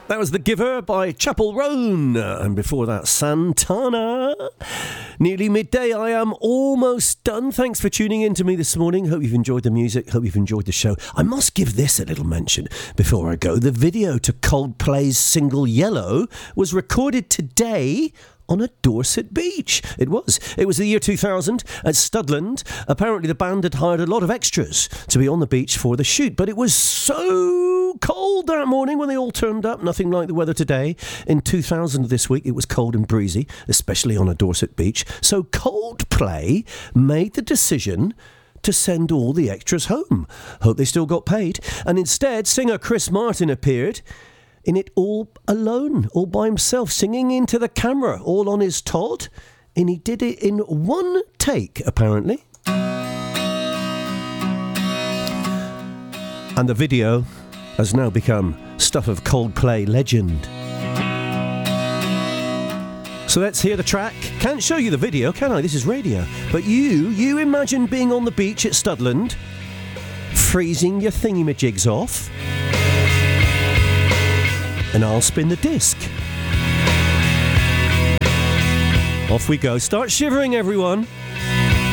That was The Giver by Chapel Roan. And before that, Santana. Nearly midday. I am almost done. Thanks for tuning in to me this morning. Hope you've enjoyed the music. Hope you've enjoyed the show. I must give this a little mention before I go. The video to Coldplay's single Yellow was recorded today on a Dorset beach. It was the year 2000 at Studland. Apparently the band had hired a lot of extras to be on the beach for the shoot, but it was so cold that morning when they all turned up. Nothing like the weather today. In 2000 this week, it was cold and breezy, especially on a Dorset beach. So Coldplay made the decision to send all the extras home. Hope they still got paid. And instead, singer Chris Martin appeared in it all alone, all by himself, singing into the camera, all on his Todd. And he did it in one take, apparently. And the video has now become stuff of Coldplay legend. So let's hear the track. Can't show you the video, can I? This is radio. But you imagine being on the beach at Studland, freezing your thingy-majigs off, and I'll spin the disc. Off we go. Start shivering, everyone.